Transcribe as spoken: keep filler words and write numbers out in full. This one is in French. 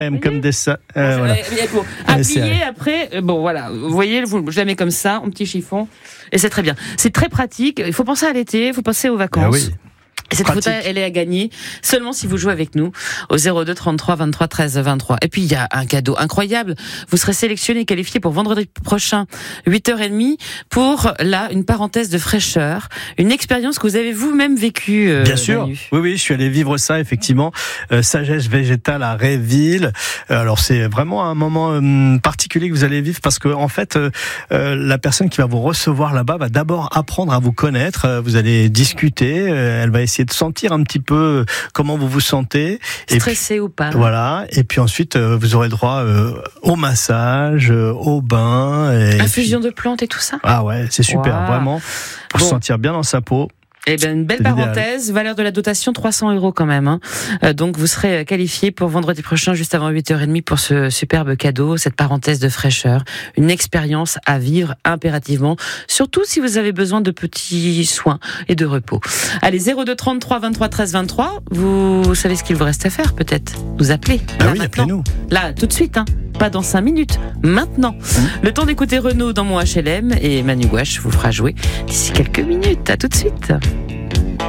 Comme des ça. Euh, bon, voilà. Bon, à plier après, bon voilà, vous voyez, vous, je la mets comme ça, en petit chiffon, et c'est très bien. C'est très pratique. Il faut penser à l'été, il faut penser aux vacances. Ah oui. Et cette photo, elle est à gagner seulement si vous jouez avec nous au zéro deux trente-trois vingt-trois treize vingt-trois. Et puis il y a un cadeau incroyable. Vous serez sélectionné, qualifié pour vendredi prochain, huit heures trente, pour là une parenthèse de fraîcheur, une expérience que vous avez vous-même vécue. Euh, Bien sûr. Manu. Oui, oui, je suis allé vivre ça effectivement. Euh, sagesse végétale à Réville. Euh, alors c'est vraiment un moment euh, particulier que vous allez vivre parce que en fait, euh, euh, la personne qui va vous recevoir là-bas va d'abord apprendre à vous connaître. Euh, vous allez discuter. Euh, elle va essayer de sentir un petit peu comment vous vous sentez. Stressé ou pas. Voilà. Et puis ensuite, euh, vous aurez le droit euh, au massage, euh, au bain. Et Infusion puis... de plantes et tout ça. Ah ouais, c'est super, wow. vraiment. Pour bon. se sentir bien dans sa peau. Eh bien, une belle c'est parenthèse, l'idéal. Valeur de la dotation trois cents euros quand même. Hein. Euh, donc, vous serez qualifié pour vendredi prochain, juste avant huit heures trente, pour ce superbe cadeau, cette parenthèse de fraîcheur. Une expérience à vivre impérativement, surtout si vous avez besoin de petits soins et de repos. Allez, zéro deux trente-trois vingt-trois treize vingt-trois, vous savez ce qu'il vous reste à faire, peut-être. Nous appeler. Ah là, oui, appelez-nous. Là, tout de suite, hein. Pas dans cinq minutes, maintenant. Mmh. Le temps d'écouter Renaud dans mon H L M et Manu Gouache vous fera jouer d'ici quelques minutes. À tout de suite.